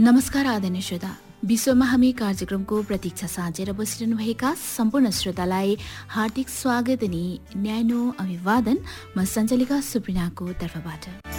नमस्कार आदरणीय श्रोता, विश्वमा हामी कार्यक्रमको प्रतीक्षा साँचेर बसिरहनुभएका सम्पूर्ण श्रोतालाई हार्दिक स्वागत अनि न्यानो अभिवादन म सञ्चालिका सुप्रिनाको तर्फबाट।